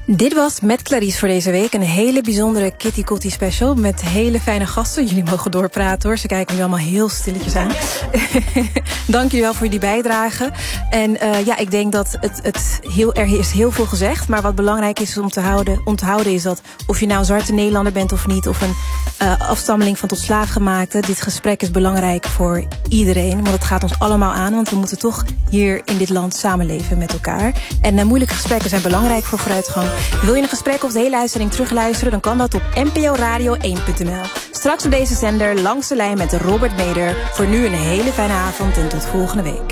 Dit was Met Clarice voor deze week. Een hele bijzondere Kitty Kotti special met hele fijne gasten. Jullie mogen doorpraten hoor. Ze kijken nu allemaal heel stilletjes aan. Dank jullie wel voor jullie bijdrage. En ik denk dat er is heel veel gezegd. Maar wat belangrijk is om te houden is dat of je nou een zwarte Nederlander bent of niet, of een afstammeling van tot slaafgemaakte, dit gesprek is belangrijk voor iedereen. Want het gaat ons allemaal aan, want we moeten toch hier in dit land samenleven met elkaar. En moeilijke gesprekken zijn belangrijk voor vooruitgang. Wil je een gesprek of de hele uitzending terugluisteren, dan kan dat op nporadio1.nl. Straks op deze zender Langs de Lijn met Robert Meder. Voor nu een hele fijne avond en tot volgende week.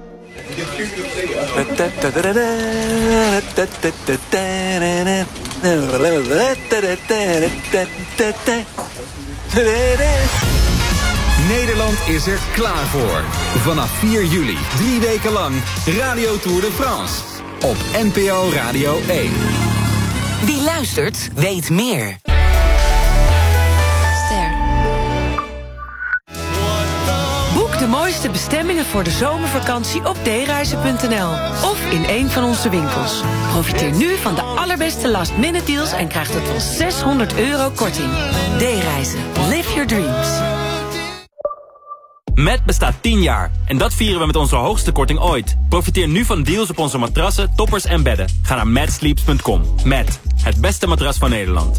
Nederland is er klaar voor. Vanaf 4 juli, 3 weken lang, Radio Tour de France. Op NPO Radio 1. Wie luistert, weet meer. Boek de mooiste bestemmingen voor de zomervakantie op dereizen.nl of in een van onze winkels. Profiteer nu van de allerbeste last-minute deals en krijg tot wel €600 korting. D-reizen. Live your dreams. Met bestaat 10 jaar en dat vieren we met onze hoogste korting ooit. Profiteer nu van deals op onze matrassen, toppers en bedden. Ga naar matsleeps.com. Met het beste matras van Nederland.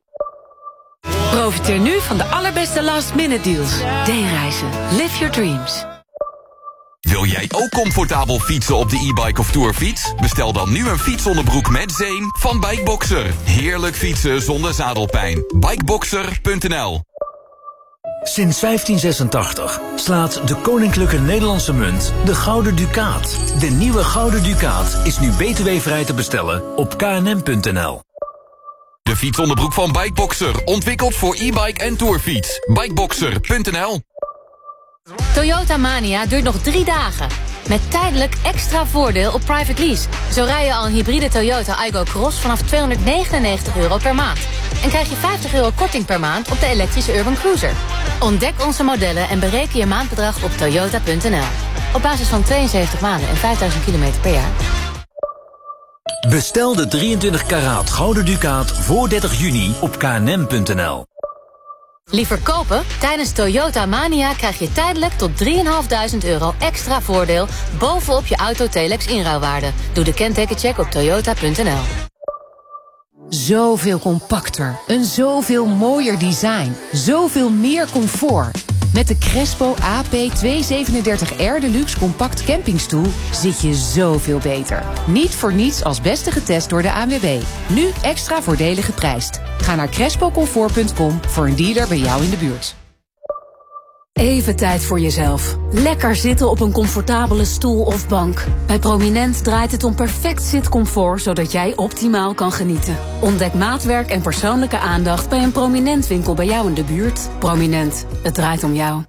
Profiteer nu van de allerbeste last-minute deals. D-reizen. Live your dreams. Wil jij ook comfortabel fietsen op de e-bike of tourfiets? Bestel dan nu een fietsonderbroek met zeem van Bikeboxer. Heerlijk fietsen zonder zadelpijn. Bikeboxer.nl. Sinds 1586 slaat de Koninklijke Nederlandse Munt de Gouden Ducaat. De nieuwe Gouden Ducaat is nu btw-vrij te bestellen op knm.nl. De fietsonderbroek van Bikeboxer, ontwikkeld voor e-bike en tourfiets. Bikeboxer.nl. Toyota Mania duurt nog 3 dagen. Met tijdelijk extra voordeel op private lease. Zo rij je al een hybride Toyota Aygo Cross vanaf €299 per maand. En krijg je €50 korting per maand op de elektrische Urban Cruiser. Ontdek onze modellen en bereken je maandbedrag op toyota.nl. Op basis van 72 maanden en 5000 kilometer per jaar. Bestel de 23 karaat Gouden Ducaat voor 30 juni op knm.nl. Liever kopen? Tijdens Toyota Mania krijg je tijdelijk tot €3.500 extra voordeel bovenop je Auto-Telex inruilwaarde. Doe de kentekencheck op toyota.nl. Zoveel compacter, een zoveel mooier design, zoveel meer comfort. Met de Crespo AP237R Deluxe Compact Campingstoel zit je zoveel beter. Niet voor niets als beste getest door de ANWB. Nu extra voordelig geprijsd. Ga naar crespocomfort.com voor een dealer bij jou in de buurt. Even tijd voor jezelf. Lekker zitten op een comfortabele stoel of bank. Bij Prominent draait het om perfect zitcomfort, zodat jij optimaal kan genieten. Ontdek maatwerk en persoonlijke aandacht bij een Prominent winkel bij jou in de buurt. Prominent, het draait om jou.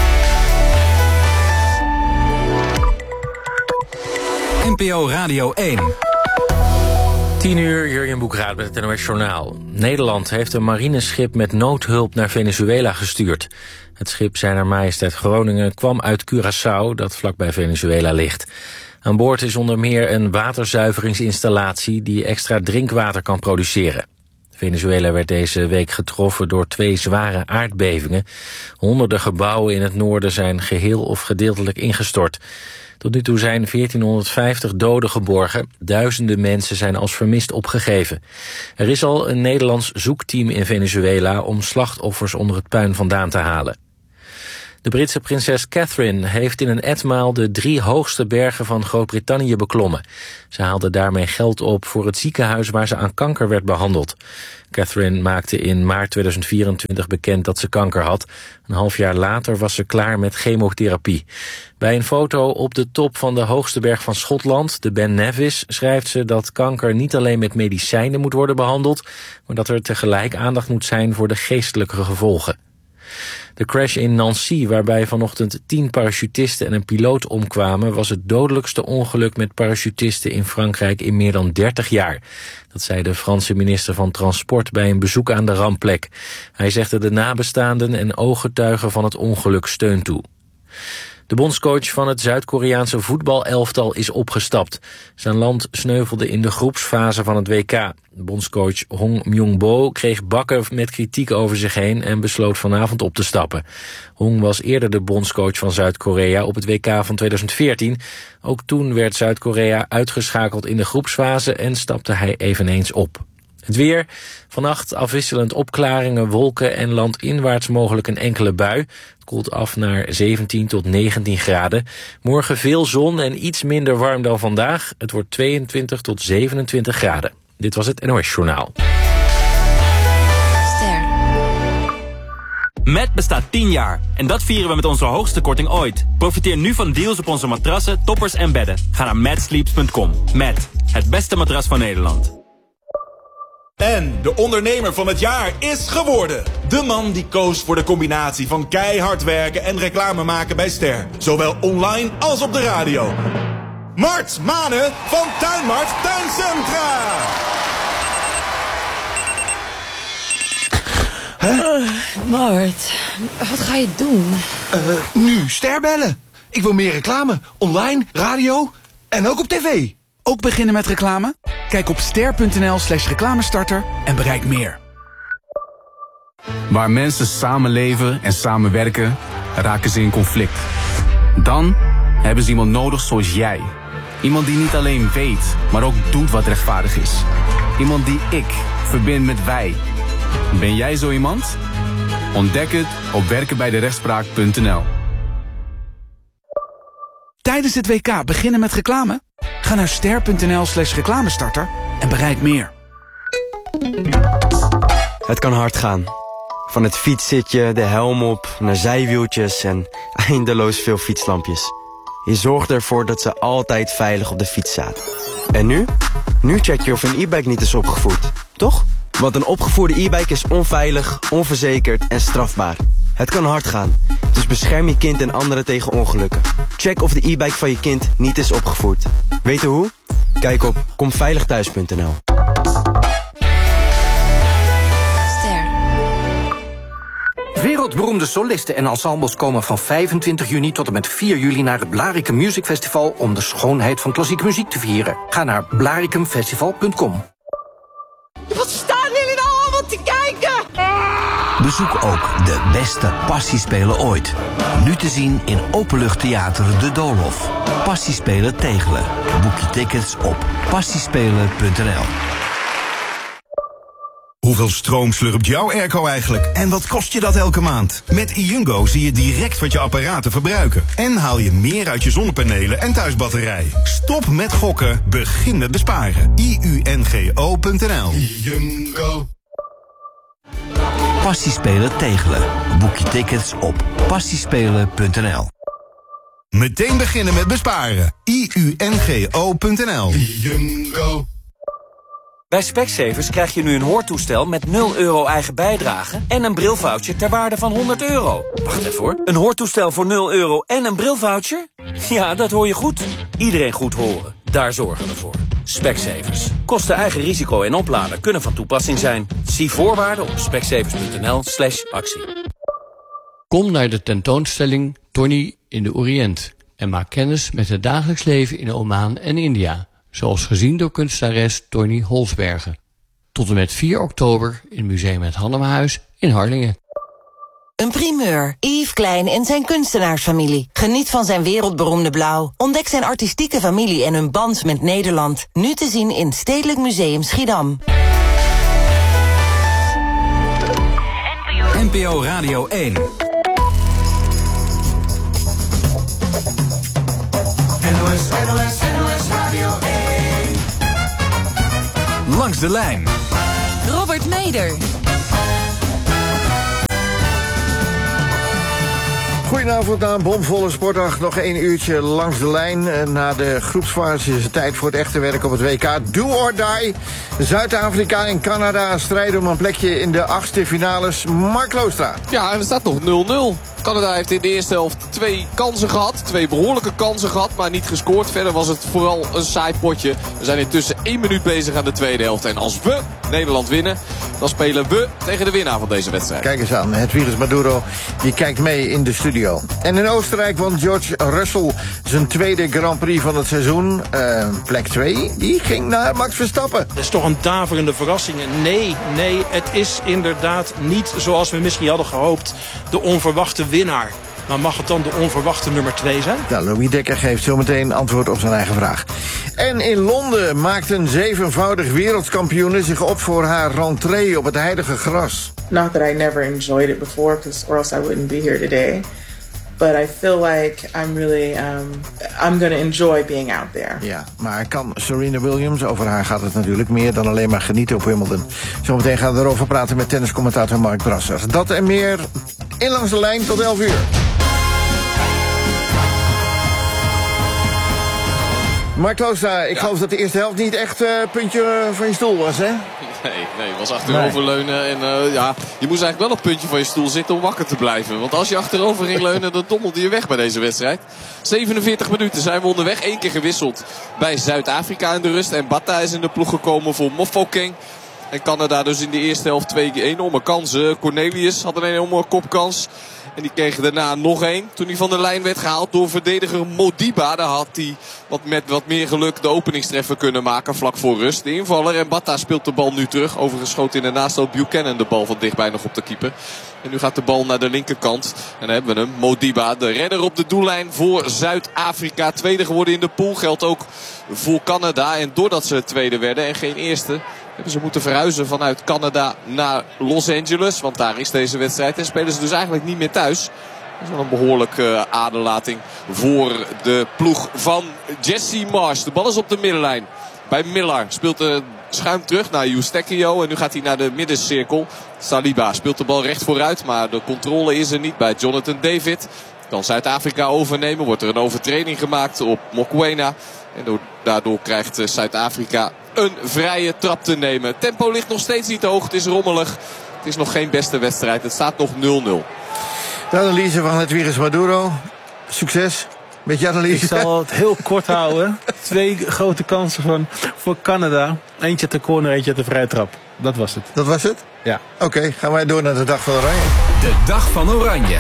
NPO Radio 1. 10 uur, Jurjen Boekraad met het NOS Journaal. Nederland heeft een marineschip met noodhulp naar Venezuela gestuurd. Het schip Zijner Majesteit Groningen kwam uit Curaçao, dat vlakbij Venezuela ligt. Aan boord is onder meer een waterzuiveringsinstallatie die extra drinkwater kan produceren. Venezuela werd deze week getroffen door 2 zware aardbevingen. Honderden gebouwen in het noorden zijn geheel of gedeeltelijk ingestort. Tot nu toe zijn 1450 doden geborgen. Duizenden mensen zijn als vermist opgegeven. Er is al een Nederlands zoekteam in Venezuela om slachtoffers onder het puin vandaan te halen. De Britse prinses Catherine heeft in een etmaal de 3 hoogste bergen van Groot-Brittannië beklommen. Ze haalde daarmee geld op voor het ziekenhuis waar ze aan kanker werd behandeld. Catherine maakte in maart 2024 bekend dat ze kanker had. Een half jaar later was ze klaar met chemotherapie. Bij een foto op de top van de hoogste berg van Schotland, de Ben Nevis, schrijft ze dat kanker niet alleen met medicijnen moet worden behandeld, maar dat er tegelijk aandacht moet zijn voor de geestelijke gevolgen. De crash in Nancy, waarbij vanochtend 10 parachutisten en een piloot omkwamen, was het dodelijkste ongeluk met parachutisten in Frankrijk in meer dan 30 jaar. Dat zei de Franse minister van Transport bij een bezoek aan de rampplek. Hij zegde de nabestaanden en ooggetuigen van het ongeluk steun toe. De bondscoach van het Zuid-Koreaanse voetbalelftal is opgestapt. Zijn land sneuvelde in de groepsfase van het WK. De bondscoach Hong Myung-bo kreeg bakken met kritiek over zich heen en besloot vanavond op te stappen. Hong was eerder de bondscoach van Zuid-Korea op het WK van 2014. Ook toen werd Zuid-Korea uitgeschakeld in de groepsfase en stapte hij eveneens op. Het weer. Vannacht afwisselend opklaringen, wolken en landinwaarts mogelijk een enkele bui. Het koelt af naar 17 tot 19 graden. Morgen veel zon en iets minder warm dan vandaag. Het wordt 22 tot 27 graden. Dit was het NOS Journaal. Met bestaat 10 jaar. En dat vieren we met onze hoogste korting ooit. Profiteer nu van deals op onze matrassen, toppers en bedden. Ga naar matsleeps.com. Met het beste matras van Nederland. En de ondernemer van het jaar is geworden. De man die koos voor de combinatie van keihard werken en reclame maken bij Ster. Zowel online als op de radio. Mart Manen van Tuinmart Tuincentra. Mart, wat ga je doen? Nu Ster bellen. Ik wil meer reclame. Online, radio en ook op tv. Ook beginnen met reclame? Kijk op ster.nl/reclamestarter en bereik meer. Waar mensen samenleven en samenwerken, raken ze in conflict. Dan hebben ze iemand nodig zoals jij. Iemand die niet alleen weet, maar ook doet wat rechtvaardig is. Iemand die ik verbind met wij. Ben jij zo iemand? Ontdek het op werkenbijderechtspraak.nl. Tijdens het WK beginnen met reclame? Ga naar ster.nl/reclamestarter en bereik meer. Het kan hard gaan. Van het fietszitje, de helm op, naar zijwieltjes en eindeloos veel fietslampjes. Je zorgt ervoor dat ze altijd veilig op de fiets zaten. En nu? Nu check je of een e-bike niet is opgevoerd, toch? Want een opgevoerde e-bike is onveilig, onverzekerd en strafbaar. Het kan hard gaan, dus bescherm je kind en anderen tegen ongelukken. Check of de e-bike van je kind niet is opgevoerd. Weten hoe? Kijk op komveiligthuis.nl. Wereldberoemde solisten en ensembles komen van 25 juni tot en met 4 juli naar het Blaricum Music Festival om de schoonheid van klassieke muziek te vieren. Ga naar blaricumfestival.com. Wat staan jullie nou allemaal te kijken? Bezoek ook de beste Passiespelen ooit. Nu te zien in Openluchttheater De Doolhof. Passiespelen Tegelen. Boek je tickets op passiespelen.nl. Hoeveel stroom slurpt jouw airco eigenlijk? En wat kost je dat elke maand? Met iUngo zie je direct wat je apparaten verbruiken. En haal je meer uit je zonnepanelen en thuisbatterij. Stop met gokken, begin met besparen. iUNGO.nl. iUngo. Passiespelen Tegelen. Boek je tickets op passiespelen.nl. Meteen beginnen met besparen. iUNGO.nl. iUngo. Bij Specsavers krijg je nu een hoortoestel met 0 euro eigen bijdrage en een brilvoucher ter waarde van €100. Wacht even hoor. Een hoortoestel voor 0 euro en een brilvoucher? Ja, dat hoor je goed. Iedereen goed horen. Daar zorgen we voor. Specsavers. Kosten eigen risico en opladen kunnen van toepassing zijn. Zie voorwaarden op specsavers.nl/actie. Kom naar de tentoonstelling Tony in de Oriënt en maak kennis met het dagelijks leven in Oman en India. Zoals gezien door kunstenares Tony Holsbergen. Tot en met 4 oktober in Museum Het Hannemehuis in Harlingen. Een primeur. Yves Klein en zijn kunstenaarsfamilie. Geniet van zijn wereldberoemde blauw. Ontdek zijn artistieke familie en hun band met Nederland. Nu te zien in Stedelijk Museum Schiedam. NPO Radio 1. NOS Radio 1. Langs de lijn. Robert Meder. Goedenavond na een bomvolle sportdag. Nog 1 uurtje langs de lijn. Na de groepsfase is het tijd voor het echte werk op het WK. Do or die. Zuid-Afrika en Canada strijden om een plekje in de 8e finales. Mark Loostra. Ja, en er staat nog 0-0. Canada heeft in de eerste helft 2 kansen gehad. 2 behoorlijke kansen gehad, maar niet gescoord. Verder was het vooral een saai potje. We zijn intussen 1 minuut bezig aan de tweede helft. En als we Nederland winnen, dan spelen we tegen de winnaar van deze wedstrijd. Kijk eens aan, Hedwiges Maduro, die kijkt mee in de studio. En in Oostenrijk won George Russell zijn tweede Grand Prix van het seizoen. Plek 2, die ging naar Max Verstappen. Dat is toch een daverende verrassing. Nee, het is inderdaad niet zoals we misschien hadden gehoopt. De onverwachte winnaar. Maar mag het dan de onverwachte nummer 2 zijn? Nou, Louis Dekker geeft zometeen antwoord op zijn eigen vraag. En in Londen maakt een 7-voudig wereldkampioene zich op voor haar rentree op het heilige gras. Not that I never enjoyed it before, or else I wouldn't be here today. But I feel like I'm really, I'm going to enjoy being out there. Ja, maar kan Serena Williams, over haar gaat het natuurlijk meer dan alleen maar genieten op Wimbledon. Zometeen gaan we erover praten met tenniscommentator Mark Brasser. Dat en meer in Langs de Lijn tot 11 uur. Mark Klooster, ik geloof dat de eerste helft niet echt puntje van je stoel was, hè? Nee, het was achteroverleunen. En je moest eigenlijk wel op het puntje van je stoel zitten om wakker te blijven. Want als je achterover ging leunen, dan dommelde je weg bij deze wedstrijd. 47 minuten zijn we onderweg. 1 keer gewisseld bij Zuid-Afrika in de rust. En Bata is in de ploeg gekomen voor Mofokeng. En Canada dus in de eerste helft 2 enorme kansen. Cornelius had een enorme kopkans. En die kreeg daarna nog 1. Toen hij van de lijn werd gehaald door verdediger Modiba. Daar had hij met wat meer geluk de openingstreffer kunnen maken vlak voor rust. De invaller en Bata speelt de bal nu terug. Overigens schoot in de naaststoot Buchanan de bal van dichtbij nog op de keeper. En nu gaat de bal naar de linkerkant. En dan hebben we hem. Modiba, de redder op de doellijn voor Zuid-Afrika. Tweede geworden in de pool. Geldt ook voor Canada. En doordat ze tweede werden en geen eerste, hebben ze moeten verhuizen vanuit Canada naar Los Angeles. Want daar is deze wedstrijd. En spelen ze dus eigenlijk niet meer thuis. Dat is wel een behoorlijke aderlating voor de ploeg van Jesse Marsh. De bal is op de middenlijn bij Miller. Speelt de schuim terug naar Eustachio. En nu gaat hij naar de middencirkel. Saliba speelt de bal recht vooruit. Maar de controle is er niet bij Jonathan David. Kan Zuid-Afrika overnemen. Wordt er een overtreding gemaakt op Mokoena. En daardoor krijgt Zuid-Afrika een vrije trap te nemen. Tempo ligt nog steeds niet hoog. Het is rommelig. Het is nog geen beste wedstrijd. Het staat nog 0-0. De analyse van Hedwiges Maduro. Succes met je analyse. Ik zal het heel kort houden. 2 grote kansen voor Canada. Eentje te corner, eentje te vrije trap. Dat was het. Dat was het? Ja. Oké, gaan wij door naar de Dag van Oranje. De Dag van Oranje.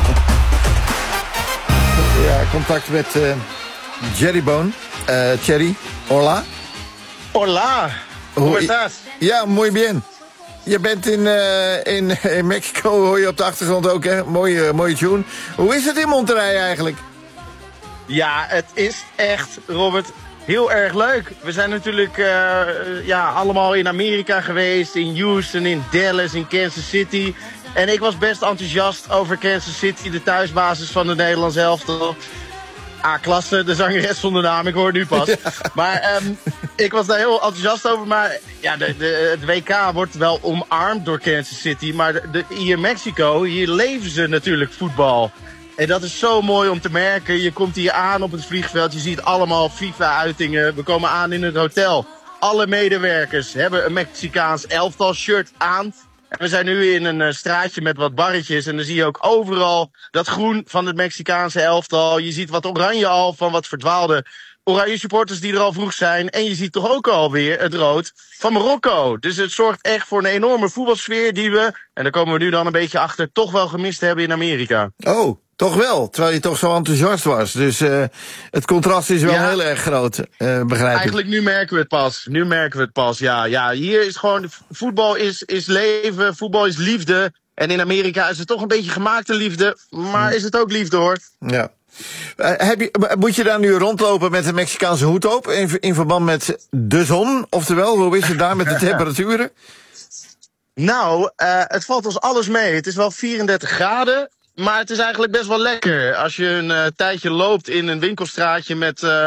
Ja, contact met Jerry Bone. Thierry, hola. Hola, ¿cómo estás? Ja, muy bien. Je bent in Mexico, hoor je op de achtergrond ook, hè? Mooie tune. Hoe is het in Monterrey eigenlijk? Ja, het is echt, Robert, heel erg leuk. We zijn natuurlijk allemaal in Amerika geweest, in Houston, in Dallas, in Kansas City. En ik was best enthousiast over Kansas City, de thuisbasis van de Nederlands elftal. A-klasse, de zangeres zonder naam, ik hoor het nu pas. Ja. Maar ik was daar heel enthousiast over. Maar ja, het WK wordt wel omarmd door Kansas City. Maar hier in Mexico, hier leven ze natuurlijk voetbal. En dat is zo mooi om te merken. Je komt hier aan op het vliegveld, je ziet allemaal FIFA-uitingen. We komen aan in het hotel. Alle medewerkers hebben een Mexicaans elftal shirt aan. En we zijn nu in een straatje met wat barretjes. En dan zie je ook overal dat groen van het Mexicaanse elftal. Je ziet wat oranje al van wat verdwaalde oranje supporters die er al vroeg zijn. En je ziet toch ook alweer het rood van Marokko. Dus het zorgt echt voor een enorme voetbalsfeer die we, en daar komen we nu dan een beetje achter, toch wel gemist hebben in Amerika. Oh, toch wel. Terwijl je toch zo enthousiast was. Dus het contrast is wel heel erg groot, begrijp ik. Eigenlijk nu merken we het pas. Ja, hier is gewoon, voetbal is leven, voetbal is liefde. En in Amerika is het toch een beetje gemaakte liefde. Maar is het ook liefde, hoor. Ja. Moet je daar nu rondlopen met een Mexicaanse hoed op in verband met de zon? Oftewel, hoe is het daar met de temperaturen? Nou, het valt ons alles mee. Het is wel 34 graden. Maar het is eigenlijk best wel lekker. Als je een tijdje loopt in een winkelstraatje met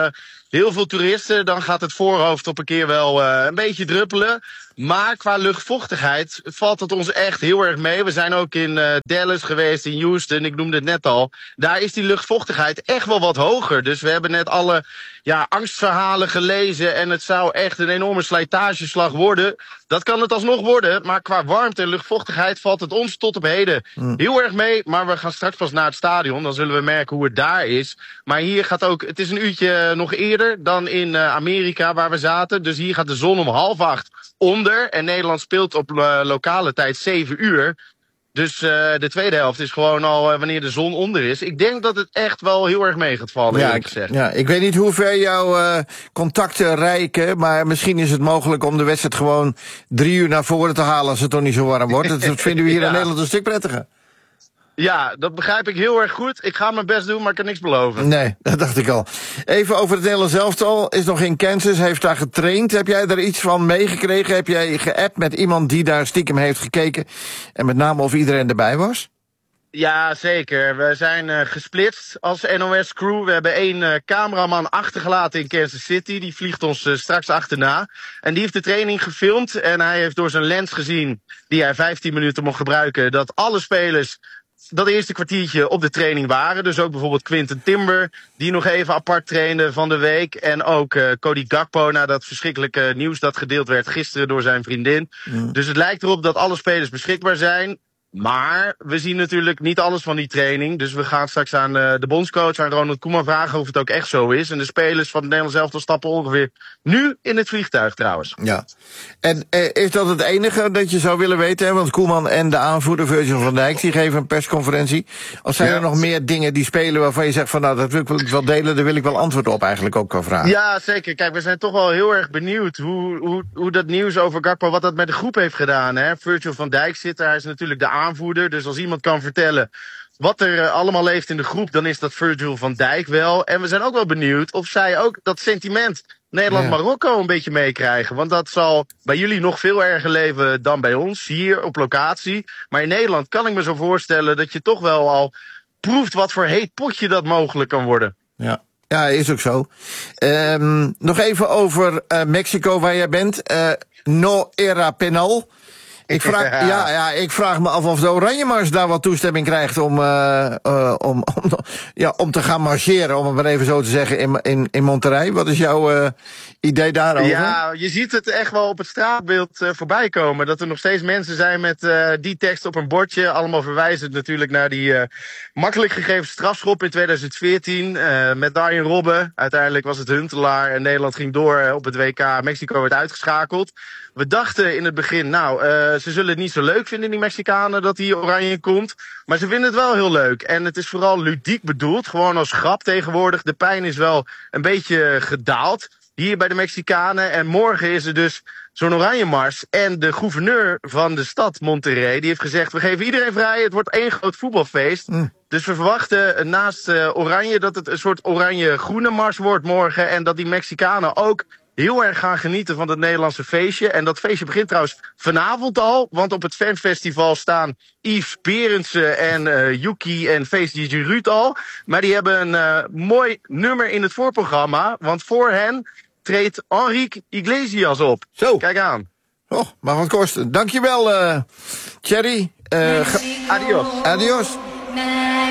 heel veel toeristen, dan gaat het voorhoofd op een keer wel een beetje druppelen. Maar qua luchtvochtigheid valt het ons echt heel erg mee. We zijn ook in Dallas geweest, in Houston, ik noemde het net al. Daar is die luchtvochtigheid echt wel wat hoger. Dus we hebben net alle angstverhalen gelezen en het zou echt een enorme slijtageslag worden. Dat kan het alsnog worden, maar qua warmte en luchtvochtigheid valt het ons tot op heden heel erg mee. Maar we gaan straks pas naar het stadion, dan zullen we merken hoe het daar is. Maar hier gaat ook, het is een uurtje nog eerder dan in Amerika waar we zaten. Dus hier gaat de zon om 7:30 onder. En Nederland speelt op lokale tijd 7 uur. Dus de tweede helft is gewoon al wanneer de zon onder is. Ik denk dat het echt wel heel erg mee gaat vallen, eerlijk gezegd. Ja, ik weet niet hoe ver jouw contacten reiken. Maar misschien is het mogelijk om de wedstrijd gewoon 3 uur naar voren te halen als het toch niet zo warm wordt. Dat vinden we hier in Nederland een stuk prettiger. Ja, dat begrijp ik heel erg goed. Ik ga mijn best doen, maar ik kan niks beloven. Nee, dat dacht ik al. Even over het Nederlands elftal. Is nog in Kansas, heeft daar getraind. Heb jij daar iets van meegekregen? Heb jij geappt met iemand die daar stiekem heeft gekeken? En met name of iedereen erbij was? Ja, zeker. We zijn gesplitst als NOS-crew. We hebben 1 cameraman achtergelaten in Kansas City. Die vliegt ons straks achterna. En die heeft de training gefilmd. En hij heeft door zijn lens gezien, die hij 15 minuten mocht gebruiken, dat alle spelers dat eerste kwartiertje op de training waren. Dus ook bijvoorbeeld Quinten Timber, die nog even apart trainde van de week. En ook Cody Gakpo, na dat verschrikkelijke nieuws dat gedeeld werd gisteren door zijn vriendin. Dus het lijkt erop dat alle spelers beschikbaar zijn. Maar we zien natuurlijk niet alles van die training. Dus we gaan straks aan de bondscoach, aan Ronald Koeman, vragen of het ook echt zo is. En de spelers van het Nederlands elftal stappen ongeveer nu in het vliegtuig trouwens. Ja. En is dat het enige dat je zou willen weten? Hè? Want Koeman en de aanvoerder Virgil van Dijk, die geven een persconferentie. Of zijn er nog meer dingen die spelen waarvan je zegt van nou, dat wil ik wel delen, daar wil ik wel antwoord op eigenlijk ook kan vragen. Ja, zeker. Kijk, we zijn toch wel heel erg benieuwd hoe dat nieuws over Gakpo, wat dat met de groep heeft gedaan. Hè? Virgil van Dijk zit daar, hij is natuurlijk de aanvoerder. Dus als iemand kan vertellen wat er allemaal leeft in de groep, dan is dat Virgil van Dijk wel. En we zijn ook wel benieuwd of zij ook dat sentiment Nederland-Marokko een beetje meekrijgen. Want dat zal bij jullie nog veel erger leven dan bij ons, hier op locatie. Maar in Nederland kan ik me zo voorstellen dat je toch wel al proeft wat voor heet potje dat mogelijk kan worden. Ja. Ja, is ook zo. Nog even over Mexico, waar jij bent. No era penal. Ik vraag me af of de Oranjemars daar wat toestemming krijgt om te gaan marcheren, om het maar even zo te zeggen, in Monterrey. Wat is jouw idee daarover? Ja, je ziet het echt wel op het straatbeeld voorbij komen. Dat er nog steeds mensen zijn met die tekst op een bordje. Allemaal verwijzend natuurlijk naar die makkelijk gegeven strafschop in 2014. Met Arjen Robben. Uiteindelijk was het Huntelaar en Nederland ging door op het WK. Mexico werd uitgeschakeld. We dachten in het begin, ze zullen het niet zo leuk vinden, die Mexicanen, dat die oranje komt. Maar ze vinden het wel heel leuk. En het is vooral ludiek bedoeld, gewoon als grap tegenwoordig. De pijn is wel een beetje gedaald hier bij de Mexicanen. En morgen is er dus zo'n oranjemars. En de gouverneur van de stad Monterrey, die heeft gezegd, we geven iedereen vrij, het wordt 1 groot voetbalfeest. Dus we verwachten naast oranje dat het een soort oranje-groene mars wordt morgen. En dat die Mexicanen ook heel erg gaan genieten van het Nederlandse feestje. En dat feestje begint trouwens vanavond al. Want op het fanfestival staan Yves Berendsen en Yuki en feest-DJ Ruud al. Maar die hebben een mooi nummer in het voorprogramma. Want voor hen treedt Enrique Iglesias op. Zo. Kijk aan. Oh, mag wat kosten. Dankjewel, Thierry. Adios. Adios.